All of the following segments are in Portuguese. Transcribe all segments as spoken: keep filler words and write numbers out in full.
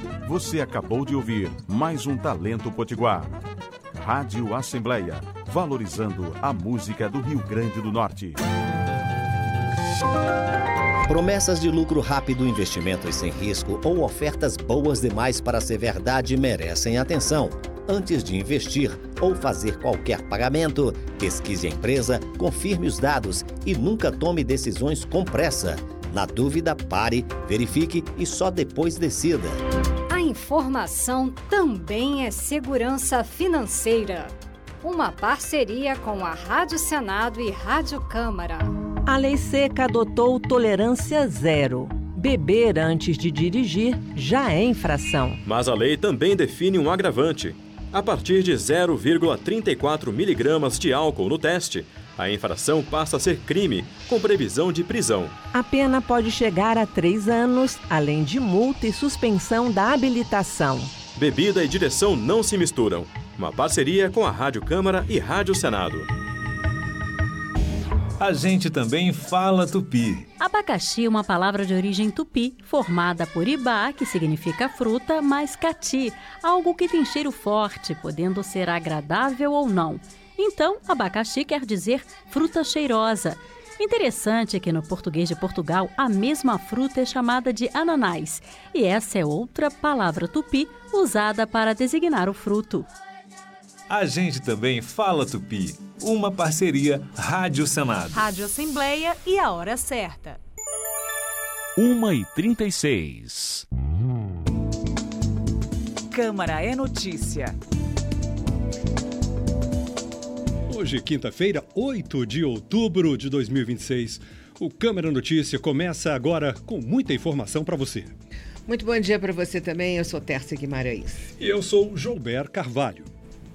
Você acabou de ouvir mais um Talento Potiguar. Rádio Assembleia, valorizando a música do Rio Grande do Norte. Promessas de lucro rápido, investimentos sem risco ou ofertas boas demais para ser verdade merecem atenção. Antes de investir ou fazer qualquer pagamento, pesquise a empresa, confirme os dados e nunca tome decisões com pressa. Na dúvida, pare, verifique e só depois decida. A informação também é segurança financeira. Uma parceria com a Rádio Senado e Rádio Câmara. A Lei Seca adotou tolerância zero. Beber antes de dirigir já é infração. Mas a lei também define um agravante. A partir de zero vírgula trinta e quatro miligramas de álcool no teste, a infração passa a ser crime, com previsão de prisão. A pena pode chegar a três anos, além de multa e suspensão da habilitação. Bebida e direção não se misturam. Uma parceria com a Rádio Câmara e Rádio Senado. A gente também fala tupi. Abacaxi é uma palavra de origem tupi, formada por ibá, que significa fruta, mais cati, algo que tem cheiro forte, podendo ser agradável ou não. Então, abacaxi quer dizer fruta cheirosa. Interessante que no português de Portugal, a mesma fruta é chamada de ananás, e essa é outra palavra tupi usada para designar o fruto. A gente também fala tupi, uma parceria Rádio Senado. Rádio Assembleia e a hora certa. uma e trinta e seis. Câmara é notícia. Hoje, quinta-feira, oito de outubro de dois mil e vinte e seis. O Câmara Notícia começa agora com muita informação para você. Muito bom dia para você também, eu sou Tércia Guimarães. E eu sou Joubert Carvalho.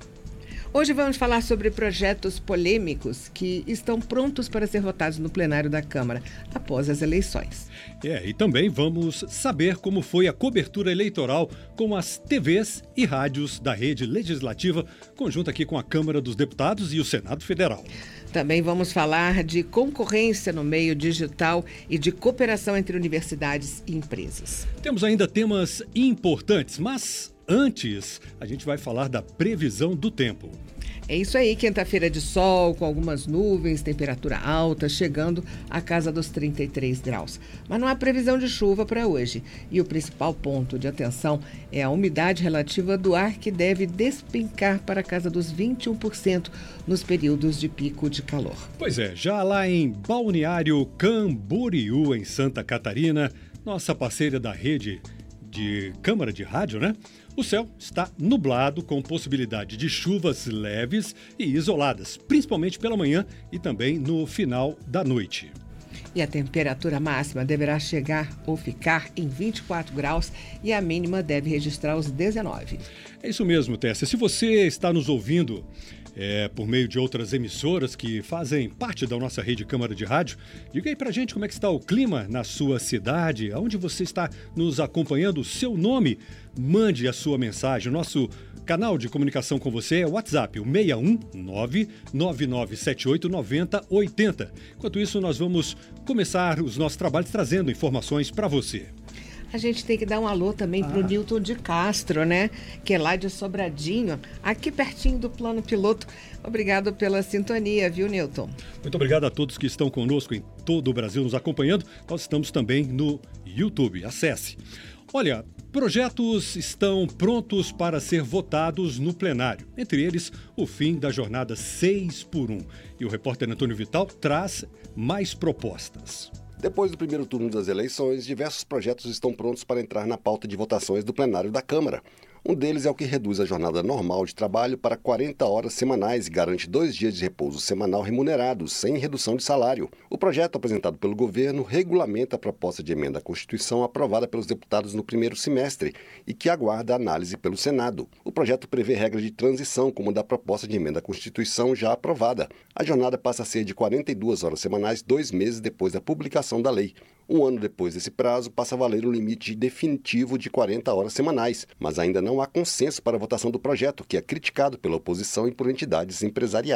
Hoje vamos falar sobre projetos polêmicos que estão prontos para ser votados no plenário da Câmara após as eleições. É, e também vamos saber como foi a cobertura eleitoral com as T Vs e rádios da rede legislativa, conjunto aqui com a Câmara dos Deputados e o Senado Federal. Também vamos falar de concorrência no meio digital e de cooperação entre universidades e empresas. Temos ainda temas importantes, mas antes a gente vai falar da previsão do tempo. É isso aí, quinta-feira de sol, com algumas nuvens, temperatura alta, chegando à casa dos trinta e três graus. Mas não há previsão de chuva para hoje. E o principal ponto de atenção é a umidade relativa do ar, que deve despencar para a casa dos vinte e um por cento nos períodos de pico de calor. Pois é, já lá em Balneário Camboriú, em Santa Catarina, nossa parceira da rede de Câmara de Rádio, né? O céu está nublado, com possibilidade de chuvas leves e isoladas, principalmente pela manhã e também no final da noite. E a temperatura máxima deverá chegar ou ficar em vinte e quatro graus e a mínima deve registrar os dezenove. É isso mesmo, Tércia. Se você está nos ouvindo é, por meio de outras emissoras que fazem parte da nossa rede Câmara de Rádio, diga aí pra gente como é que está o clima na sua cidade, aonde você está nos acompanhando, o seu nome, mande a sua mensagem. O nosso canal de comunicação com você é o WhatsApp, o seis um nove nove nove sete oito nove zero oito zero. Enquanto isso, nós vamos começar os nossos trabalhos trazendo informações para você. A gente tem que dar um alô também ah. para o Newton de Castro, né? Que é lá de Sobradinho, aqui pertinho do plano piloto. Obrigado pela sintonia, viu, Newton? Muito obrigado a todos que estão conosco em todo o Brasil nos acompanhando. Nós estamos também no YouTube. Acesse. Olha, projetos estão prontos para ser votados no plenário. Entre eles, o fim da jornada seis por um. E o repórter Antônio Vital traz mais propostas. Depois do primeiro turno das eleições, diversos projetos estão prontos para entrar na pauta de votações do plenário da Câmara. Um deles é o que reduz a jornada normal de trabalho para quarenta horas semanais e garante dois dias de repouso semanal remunerados, sem redução de salário. O projeto apresentado pelo governo regulamenta a proposta de emenda à Constituição aprovada pelos deputados no primeiro semestre e que aguarda análise pelo Senado. O projeto prevê regras de transição, como da proposta de emenda à Constituição já aprovada. A jornada passa a ser de quarenta e duas horas semanais, dois meses depois da publicação da lei. Um ano depois desse prazo, passa a valer o limite definitivo de quarenta horas semanais, mas ainda não há consenso para a votação do projeto, que é criticado pela oposição e por entidades empresariais.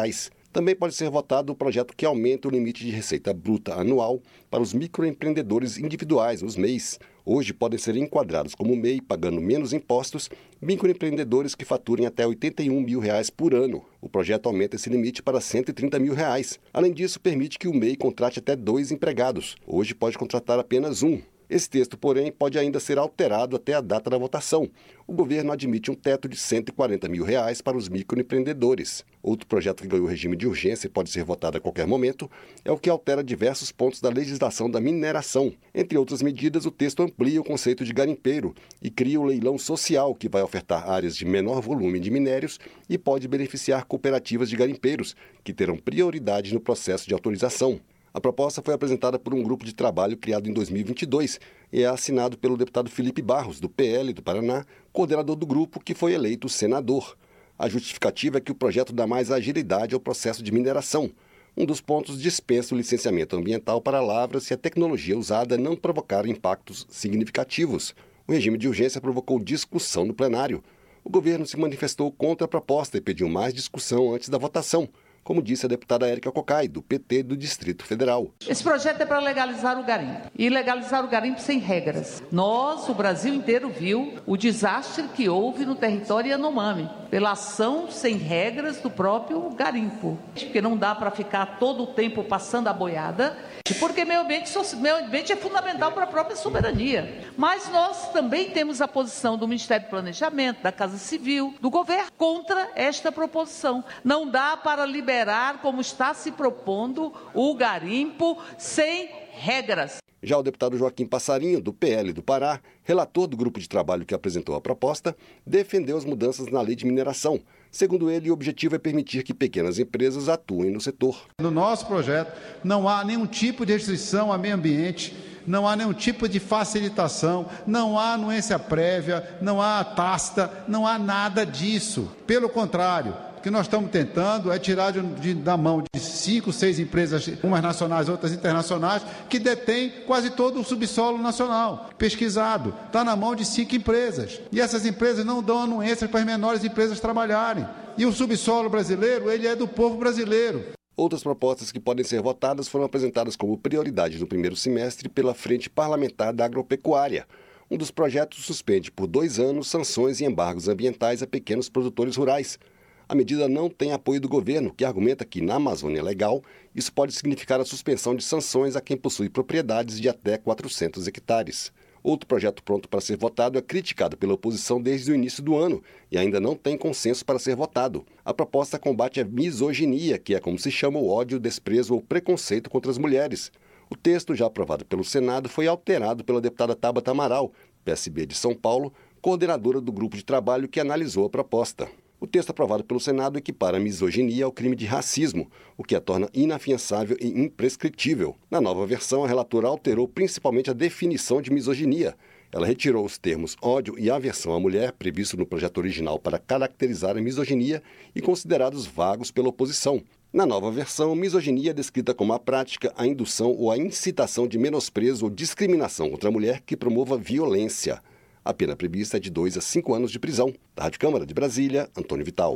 Também pode ser votado o projeto que aumenta o limite de receita bruta anual para os microempreendedores individuais, os M E Is. Hoje podem ser enquadrados como M E I, pagando menos impostos, microempreendedores que faturem até oitenta e um mil reais por ano. O projeto aumenta esse limite para cento e trinta mil reais. Além disso, permite que o M E I contrate até dois empregados. Hoje pode contratar apenas um. Esse texto, porém, pode ainda ser alterado até a data da votação. O governo admite um teto de cento e quarenta mil reais para os microempreendedores. Outro projeto que ganhou regime de urgência e pode ser votado a qualquer momento é o que altera diversos pontos da legislação da mineração. Entre outras medidas, o texto amplia o conceito de garimpeiro e cria o leilão social, que vai ofertar áreas de menor volume de minérios e pode beneficiar cooperativas de garimpeiros, que terão prioridade no processo de autorização. A proposta foi apresentada por um grupo de trabalho criado em dois mil e vinte e dois e é assinado pelo deputado Felipe Barros, do P L do Paraná, coordenador do grupo, que foi eleito senador. A justificativa é que o projeto dá mais agilidade ao processo de mineração. Um dos pontos dispensa o licenciamento ambiental para lavras se a tecnologia usada não provocar impactos significativos. O regime de urgência provocou discussão no plenário. O governo se manifestou contra a proposta e pediu mais discussão antes da votação, como disse a deputada Érica Cocai, do P T do Distrito Federal. Esse projeto é para legalizar o garimpo, e legalizar o garimpo sem regras. Nós, o Brasil inteiro, viu o desastre que houve no território Yanomami, pela ação sem regras do próprio garimpo. Porque não dá para ficar todo o tempo passando a boiada, porque meio ambiente, meio ambiente é fundamental para a própria soberania. Mas nós também temos a posição do Ministério do Planejamento, da Casa Civil, do governo, contra esta proposição. Não dá para liberar, como está se propondo, o garimpo sem regras. Já o deputado Joaquim Passarinho, do P L do Pará, relator do grupo de trabalho que apresentou a proposta, defendeu as mudanças na lei de mineração. Segundo ele, o objetivo é permitir que pequenas empresas atuem no setor. No nosso projeto, não há nenhum tipo de restrição ao meio ambiente, não há nenhum tipo de facilitação, não há anuência prévia, não há tácita, não há nada disso. Pelo contrário, o que nós estamos tentando é tirar de, de, da mão de cinco, seis empresas, umas nacionais, outras internacionais, que detêm quase todo o subsolo nacional, pesquisado. Está na mão de cinco empresas. E essas empresas não dão anuências para as menores empresas trabalharem. E o subsolo brasileiro, ele é do povo brasileiro. Outras propostas que podem ser votadas foram apresentadas como prioridade no primeiro semestre pela Frente Parlamentar da Agropecuária. Um dos projetos suspende por dois anos sanções e embargos ambientais a pequenos produtores rurais. A medida não tem apoio do governo, que argumenta que, na Amazônia Legal, isso pode significar a suspensão de sanções a quem possui propriedades de até quatrocentos hectares. Outro projeto pronto para ser votado é criticado pela oposição desde o início do ano e ainda não tem consenso para ser votado. A proposta combate a misoginia, que é como se chama o ódio, desprezo ou preconceito contra as mulheres. O texto, já aprovado pelo Senado, foi alterado pela deputada Tabata Amaral, P S B de São Paulo, coordenadora do grupo de trabalho que analisou a proposta. O texto aprovado pelo Senado equipara a misoginia ao crime de racismo, o que a torna inafiançável e imprescritível. Na nova versão, a relatora alterou principalmente a definição de misoginia. Ela retirou os termos ódio e aversão à mulher, previsto no projeto original para caracterizar a misoginia e considerados vagos pela oposição. Na nova versão, misoginia é descrita como a prática, a indução ou a incitação de menosprezo ou discriminação contra a mulher que promova violência. A pena prevista é de dois a cinco anos de prisão. Da Rádio Câmara de Brasília, Antônio Vital.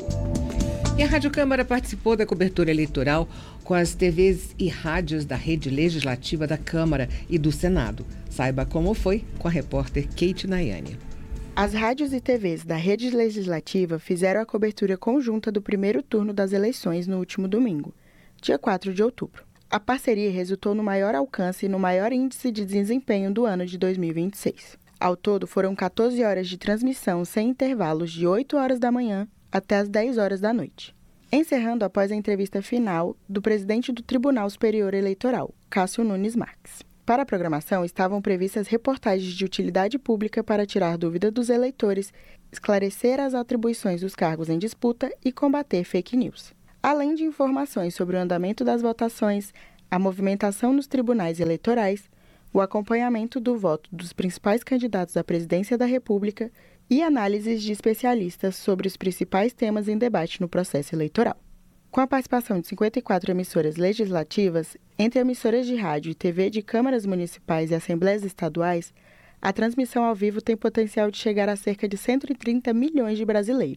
E a Rádio Câmara participou da cobertura eleitoral com as T Vs e rádios da rede legislativa da Câmara e do Senado. Saiba como foi com a repórter Kate Nayane. As rádios e T Vs da rede legislativa fizeram a cobertura conjunta do primeiro turno das eleições no último domingo, dia quatro de outubro. A parceria resultou no maior alcance e no maior índice de desempenho do ano de dois mil e vinte e seis. Ao todo, foram quatorze horas de transmissão sem intervalos de oito horas da manhã até as dez horas da noite, encerrando após a entrevista final do presidente do Tribunal Superior Eleitoral, Cássio Nunes Marques. Para a programação, estavam previstas reportagens de utilidade pública para tirar dúvida dos eleitores, esclarecer as atribuições dos cargos em disputa e combater fake news. Além de informações sobre o andamento das votações, a movimentação nos tribunais eleitorais, o acompanhamento do voto dos principais candidatos à presidência da República e análises de especialistas sobre os principais temas em debate no processo eleitoral. Com a participação de cinquenta e quatro emissoras legislativas, entre emissoras de rádio e T V de câmaras municipais e assembleias estaduais, a transmissão ao vivo tem potencial de chegar a cerca de cento e trinta milhões de brasileiros.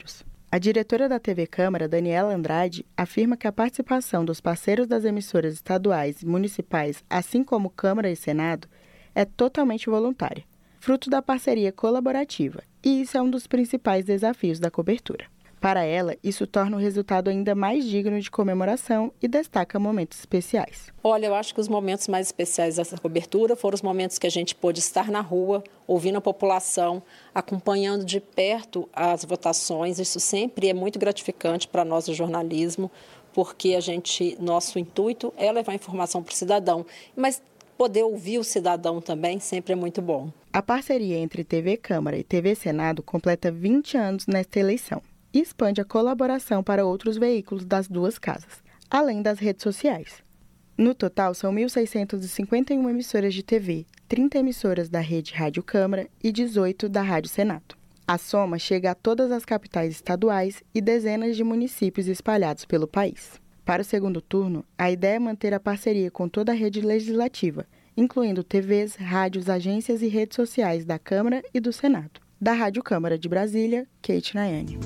A diretora da T V Câmara, Daniela Andrade, afirma que a participação dos parceiros das emissoras estaduais e municipais, assim como Câmara e Senado, é totalmente voluntária, fruto da parceria colaborativa, e isso é um dos principais desafios da cobertura. Para ela, isso torna o resultado ainda mais digno de comemoração e destaca momentos especiais. Olha, eu acho que os momentos mais especiais dessa cobertura foram os momentos que a gente pôde estar na rua, ouvindo a população, acompanhando de perto as votações. Isso sempre é muito gratificante para nós do jornalismo, porque a gente, nosso intuito é levar informação para o cidadão, mas poder ouvir o cidadão também sempre é muito bom. A parceria entre T V Câmara e T V Senado completa vinte anos nesta eleição e expande a colaboração para outros veículos das duas casas, além das redes sociais. No total, são mil seiscentas e cinquenta e uma emissoras de T V, trinta emissoras da rede Rádio Câmara e dezoito da Rádio Senado. A soma chega a todas as capitais estaduais e dezenas de municípios espalhados pelo país. Para o segundo turno, a ideia é manter a parceria com toda a rede legislativa, incluindo T Vs, rádios, agências e redes sociais da Câmara e do Senado. Da Rádio Câmara de Brasília, Kate Nayane.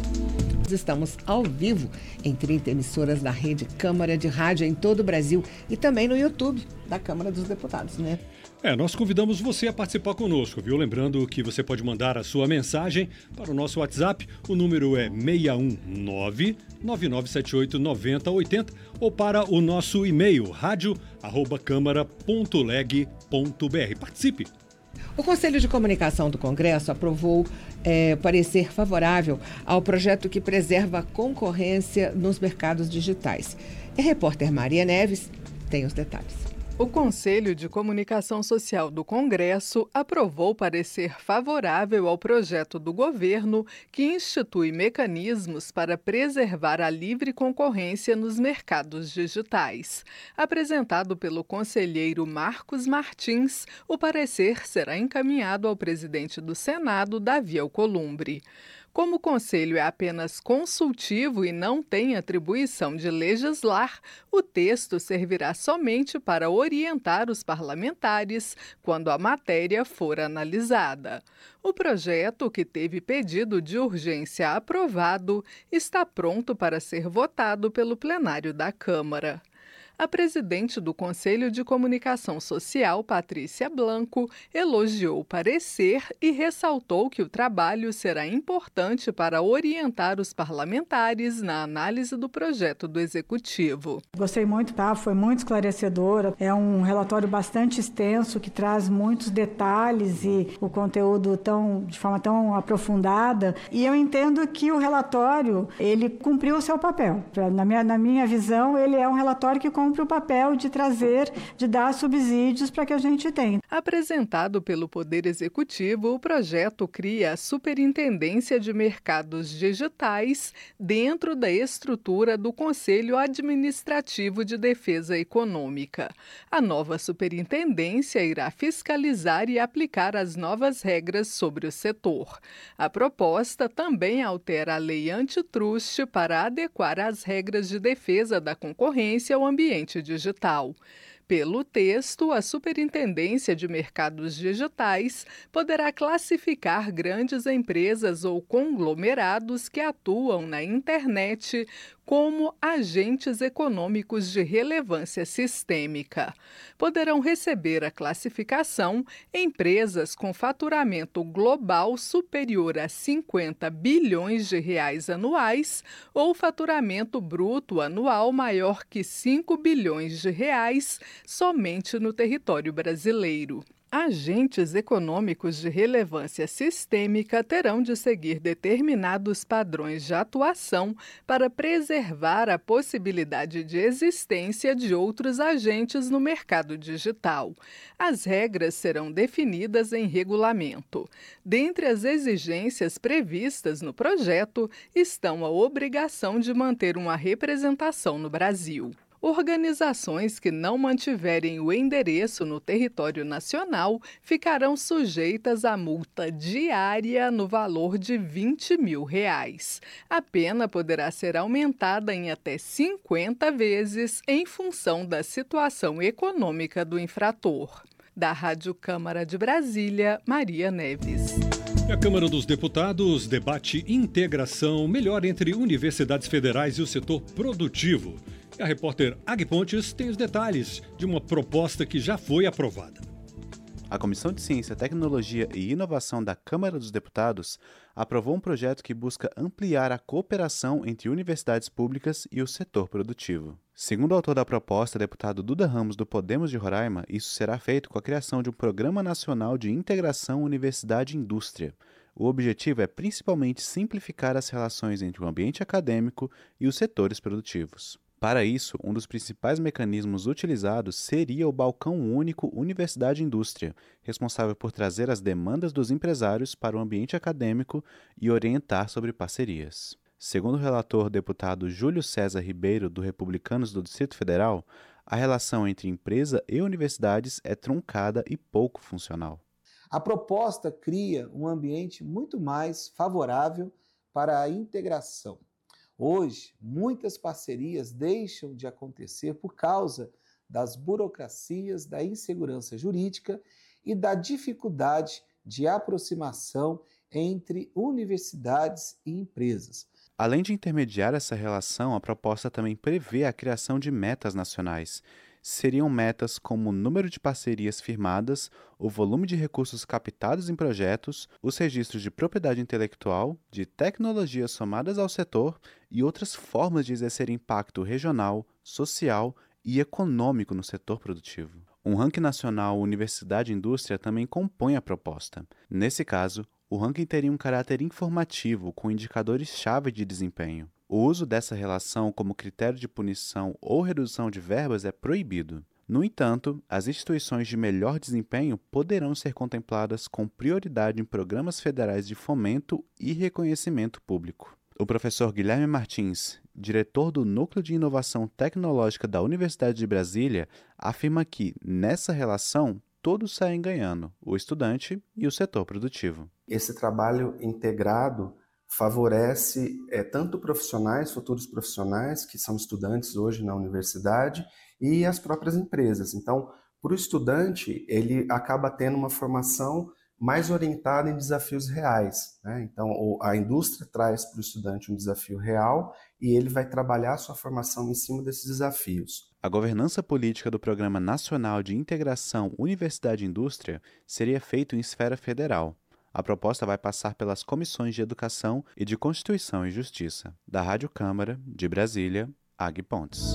Estamos ao vivo em trinta emissoras da rede Câmara de Rádio em todo o Brasil e também no YouTube da Câmara dos Deputados, né? É, nós convidamos você a participar conosco, viu? Lembrando que você pode mandar a sua mensagem para o nosso WhatsApp. O número é seis um nove, nove nove sete oito, nove zero oito zero ou para o nosso e-mail rádio arroba câmara ponto leg ponto br. Participe! O Conselho de Comunicação do Congresso aprovou é, parecer favorável ao projeto que preserva a concorrência nos mercados digitais. A repórter Maria Neves tem os detalhes. O Conselho de Comunicação Social do Congresso aprovou parecer favorável ao projeto do governo que institui mecanismos para preservar a livre concorrência nos mercados digitais. Apresentado pelo conselheiro Marcos Martins, o parecer será encaminhado ao presidente do Senado, Davi Alcolumbre. Como o Conselho é apenas consultivo e não tem atribuição de legislar, o texto servirá somente para orientar os parlamentares quando a matéria for analisada. O projeto, que teve pedido de urgência aprovado, está pronto para ser votado pelo plenário da Câmara. A presidente do Conselho de Comunicação Social, Patrícia Blanco, elogiou o parecer e ressaltou que o trabalho será importante para orientar os parlamentares na análise do projeto do Executivo. Gostei muito, tá? Foi muito esclarecedora. É um relatório bastante extenso que traz muitos detalhes e o conteúdo tão, de forma tão aprofundada. E eu entendo que o relatório, ele cumpriu o seu papel. Na minha, na minha visão, ele é um relatório que cumpre o papel de trazer, de dar subsídios para que a gente tenha. Apresentado pelo Poder Executivo, o projeto cria a Superintendência de Mercados Digitais dentro da estrutura do Conselho Administrativo de Defesa Econômica. A nova superintendência irá fiscalizar e aplicar as novas regras sobre o setor. A proposta também altera a lei antitruste para adequar as regras de defesa da concorrência ao ambiente digital. Pelo texto, a Superintendência de Mercados Digitais poderá classificar grandes empresas ou conglomerados que atuam na internet como agentes econômicos de relevância sistêmica. Poderão receber a classificação empresas com faturamento global superior a cinquenta bilhões de reais anuais ou faturamento bruto anual maior que cinco bilhões de reais somente no território brasileiro. Agentes econômicos de relevância sistêmica terão de seguir determinados padrões de atuação para preservar a possibilidade de existência de outros agentes no mercado digital. As regras serão definidas em regulamento. Dentre as exigências previstas no projeto estão a obrigação de manter uma representação no Brasil. Organizações que não mantiverem o endereço no território nacional ficarão sujeitas a multa diária no valor de vinte mil reais. A pena poderá ser aumentada em até cinquenta vezes em função da situação econômica do infrator. Da Rádio Câmara de Brasília, Maria Neves. A Câmara dos Deputados debate integração melhor entre universidades federais e o setor produtivo. E a repórter Ag Pontes tem os detalhes de uma proposta que já foi aprovada. A Comissão de Ciência, Tecnologia e Inovação da Câmara dos Deputados aprovou um projeto que busca ampliar a cooperação entre universidades públicas e o setor produtivo. Segundo o autor da proposta, deputado Duda Ramos, do Podemos de Roraima, isso será feito com a criação de um Programa Nacional de Integração Universidade-Indústria. O objetivo é principalmente simplificar as relações entre o ambiente acadêmico e os setores produtivos. Para isso, um dos principais mecanismos utilizados seria o Balcão Único Universidade-Indústria, responsável por trazer as demandas dos empresários para o ambiente acadêmico e orientar sobre parcerias. Segundo o relator deputado Júlio César Ribeiro, do Republicanos do Distrito Federal, a relação entre empresa e universidades é truncada e pouco funcional. A proposta cria um ambiente muito mais favorável para a integração. Hoje, muitas parcerias deixam de acontecer por causa das burocracias, da insegurança jurídica e da dificuldade de aproximação entre universidades e empresas. Além de intermediar essa relação, a proposta também prevê a criação de metas nacionais. Seriam metas como o número de parcerias firmadas, o volume de recursos captados em projetos, os registros de propriedade intelectual, de tecnologias somadas ao setor e outras formas de exercer impacto regional, social e econômico no setor produtivo. Um ranking nacional Universidade e Indústria também compõe a proposta. Nesse caso, o ranking teria um caráter informativo com indicadores-chave de desempenho. O uso dessa relação como critério de punição ou redução de verbas é proibido. No entanto, as instituições de melhor desempenho poderão ser contempladas com prioridade em programas federais de fomento e reconhecimento público. O professor Guilherme Martins, diretor do Núcleo de Inovação Tecnológica da Universidade de Brasília, afirma que, nessa relação, todos saem ganhando, o estudante e o setor produtivo. Esse trabalho integrado favorece é, tanto profissionais, futuros profissionais, que são estudantes hoje na universidade, e as próprias empresas. Então, para o estudante, ele acaba tendo uma formação mais orientada em desafios reais, né? Então, a indústria traz para o estudante um desafio real e ele vai trabalhar a sua formação em cima desses desafios. A governança política do Programa Nacional de Integração Universidade e Indústria seria feita em esfera federal. A proposta vai passar pelas comissões de Educação e de Constituição e Justiça. Da Rádio Câmara, de Brasília, Ag Pontes.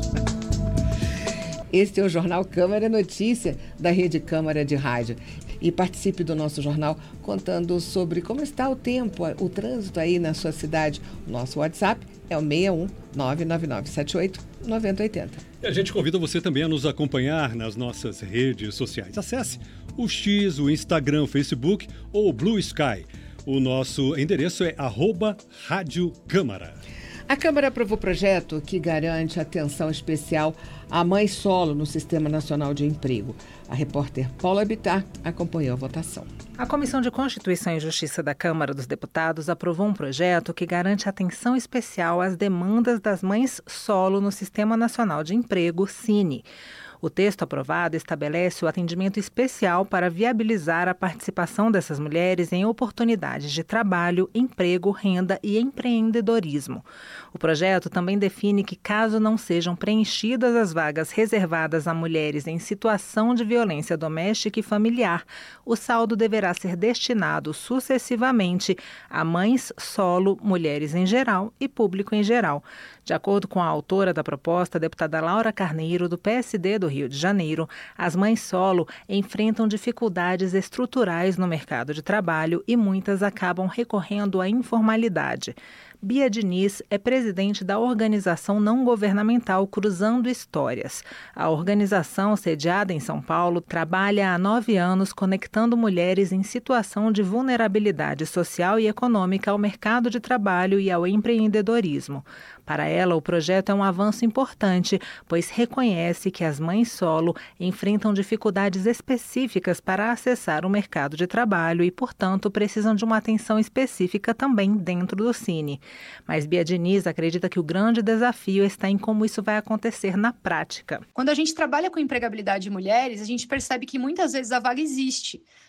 Este é o Jornal Câmara Notícia, da Rede Câmara de Rádio. E participe do nosso jornal contando sobre como está o tempo, o trânsito aí na sua cidade. O nosso WhatsApp é o seis um nove nove nove sete oito nove zero oito zero. E a gente convida você também a nos acompanhar nas nossas redes sociais. Acesse o X, o Instagram, o Facebook ou o Blue Sky. O nosso endereço é arroba Rádio Câmara. A Câmara aprovou o projeto que garante atenção especial à mãe solo no Sistema Nacional de Emprego. A repórter Paula Bittar acompanhou a votação. A Comissão de Constituição e Justiça da Câmara dos Deputados aprovou um projeto que garante atenção especial às demandas das mães solo no Sistema Nacional de Emprego, Cine. O texto aprovado estabelece o atendimento especial para viabilizar a participação dessas mulheres em oportunidades de trabalho, emprego, renda e empreendedorismo. O projeto também define que, caso não sejam preenchidas as vagas reservadas a mulheres em situação de violência doméstica e familiar, o saldo deverá ser destinado sucessivamente a mães solo, mulheres em geral e público em geral. De acordo com a autora da proposta, a deputada Laura Carneiro, do P S D do Rio de Janeiro, as mães solo enfrentam dificuldades estruturais no mercado de trabalho e muitas acabam recorrendo à informalidade. Bia Diniz é presidente da organização não governamental Cruzando Histórias. A organização, sediada em São Paulo, trabalha há nove anos conectando mulheres em situação de vulnerabilidade social e econômica ao mercado de trabalho e ao empreendedorismo. Para ela, o projeto é um avanço importante, pois reconhece que as mães solo enfrentam dificuldades específicas para acessar o mercado de trabalho e, portanto, precisam de uma atenção específica também dentro do Cine. Mas Bia Diniz acredita que o grande desafio está em como isso vai acontecer na prática. Quando a gente trabalha com empregabilidade de mulheres, a gente percebe que muitas vezes a vaga existe,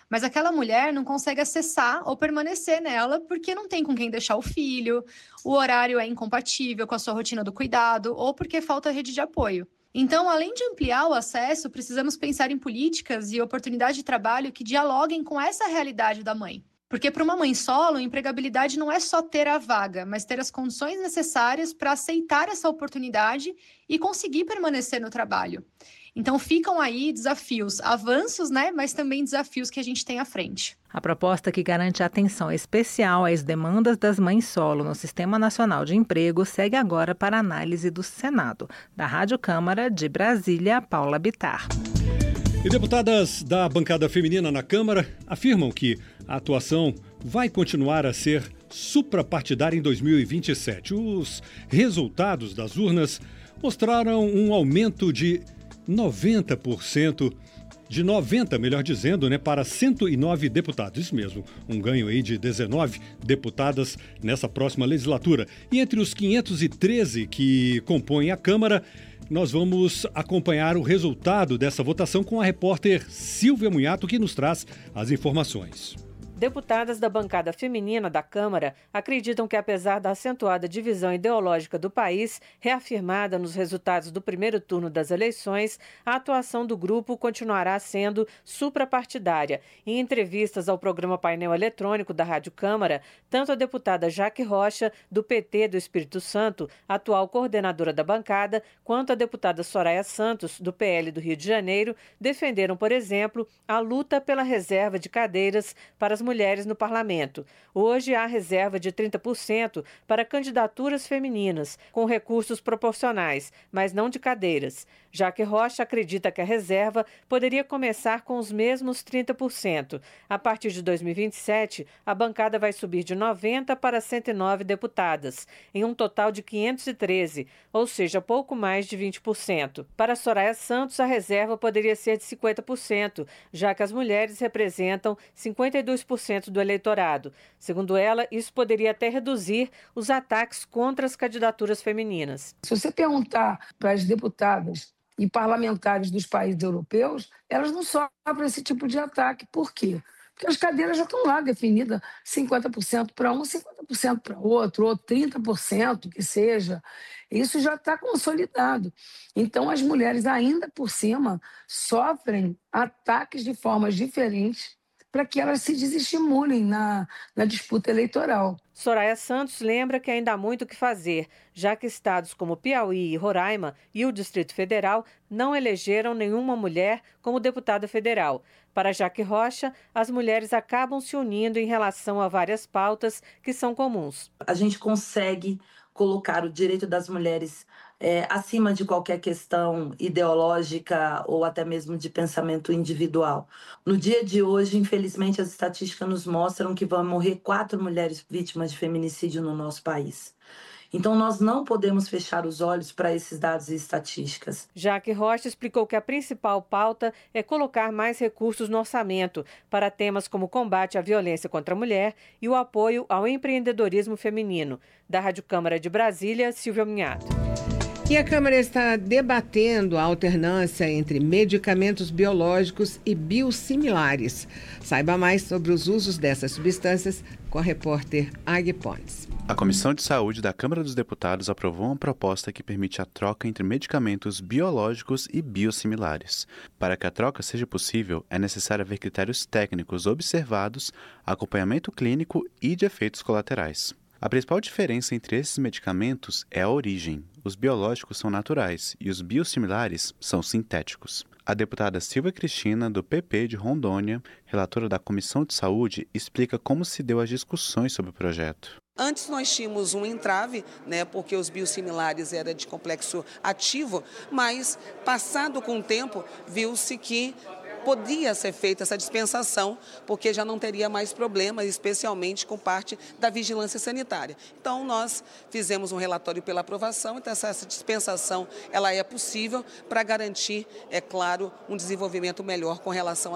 Mas aquela mulher não consegue acessar ou permanecer nela porque não tem com quem deixar o filho, o horário é incompatível com a sua rotina do cuidado ou porque falta rede de apoio. Então, além de ampliar o acesso, precisamos pensar em políticas e oportunidades de trabalho que dialoguem com essa realidade da mãe. Porque para uma mãe solo, empregabilidade não é só ter a vaga, mas ter as condições necessárias para aceitar essa oportunidade e conseguir permanecer no trabalho. Então ficam aí desafios, avanços, né, mas também desafios que a gente tem à frente. A proposta que garante atenção especial às demandas das mães solo no Sistema Nacional de Emprego segue agora para análise do Senado. Da Rádio Câmara de Brasília, Paula Bittar. E deputadas da bancada feminina na Câmara afirmam que a atuação vai continuar a ser suprapartidária em dois mil e vinte e sete. Os resultados das urnas mostraram um aumento de noventa por cento, de noventa, melhor dizendo, né, para cento e nove deputados. Isso mesmo, um ganho aí de dezenove deputadas nessa próxima legislatura. E entre os quinhentos e treze que compõem a Câmara, nós vamos acompanhar o resultado dessa votação com a repórter Silvia Munhato, que nos traz as informações. Deputadas da bancada feminina da Câmara acreditam que, apesar da acentuada divisão ideológica do país, reafirmada nos resultados do primeiro turno das eleições, a atuação do grupo continuará sendo suprapartidária. Em entrevistas ao programa Painel Eletrônico da Rádio Câmara, tanto a deputada Jaque Rocha, do P T do Espírito Santo, atual coordenadora da bancada, quanto a deputada Soraya Santos, do P L do Rio de Janeiro, defenderam, por exemplo, a luta pela reserva de cadeiras para as mulheres no parlamento. Hoje há reserva de trinta por cento para candidaturas femininas, com recursos proporcionais, mas não de cadeiras. Jaque Rocha acredita que a reserva poderia começar com os mesmos trinta por cento. A partir de dois mil e vinte e sete, a bancada vai subir de noventa para cento e nove deputadas, em um total de quinhentos e treze, ou seja, pouco mais de vinte por cento. Para Soraya Santos, a reserva poderia ser de cinquenta por cento, já que as mulheres representam cinquenta e dois por cento do eleitorado. Segundo ela, isso poderia até reduzir os ataques contra as candidaturas femininas. Se você perguntar para as deputadas e parlamentares dos países europeus, elas não sofrem esse tipo de ataque. Por quê? Porque as cadeiras já estão lá definidas, cinquenta por cento para um, cinquenta por cento para outro, ou trinta por cento que seja. Isso já está consolidado. Então, as mulheres, ainda por cima, sofrem ataques de formas diferentes para que elas se desestimulem na, na disputa eleitoral. Soraya Santos lembra que ainda há muito o que fazer, já que estados como Piauí e Roraima e o Distrito Federal não elegeram nenhuma mulher como deputada federal. Para Jaque Rocha, as mulheres acabam se unindo em relação a várias pautas que são comuns. A gente consegue colocar o direito das mulheres é, acima de qualquer questão ideológica ou até mesmo de pensamento individual. No dia de hoje, infelizmente, as estatísticas nos mostram que vão morrer quatro mulheres vítimas de feminicídio no nosso país. Então, nós não podemos fechar os olhos para esses dados e estatísticas. Jaque Rocha explicou que a principal pauta é colocar mais recursos no orçamento para temas como o combate à violência contra a mulher e o apoio ao empreendedorismo feminino. Da Rádio Câmara de Brasília, Silvia Munhato. E a Câmara está debatendo a alternância entre medicamentos biológicos e biosimilares. Saiba mais sobre os usos dessas substâncias com a repórter Agui Pontes. A Comissão de Saúde da Câmara dos Deputados aprovou uma proposta que permite a troca entre medicamentos biológicos e biosimilares. Para que a troca seja possível, é necessário haver critérios técnicos observados, acompanhamento clínico e de efeitos colaterais. A principal diferença entre esses medicamentos é a origem. Os biológicos são naturais e os biosimilares são sintéticos. A deputada Silvia Cristina, do P P de Rondônia, relatora da Comissão de Saúde, explica como se deu as discussões sobre o projeto. Antes nós tínhamos um entrave, né, porque os biosimilares eram de complexo ativo, mas passado com o tempo viu-se que podia ser feita essa dispensação, porque já não teria mais problemas, especialmente com parte da vigilância sanitária. Então, nós fizemos um relatório pela aprovação, então essa dispensação ela é possível para garantir, é claro, um desenvolvimento melhor com relação